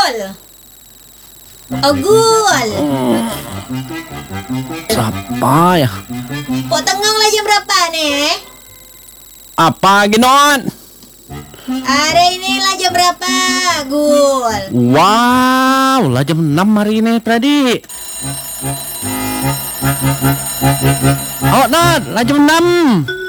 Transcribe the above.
Gul. Oh, Gul. Siapa ya? Kok tengong lah jam berapa nih? Apa Ginon? Hari ini lah jam berapa, Gul? Wow, lah jam 6 hari ini tadi. Oh, Nat, lah jam 6.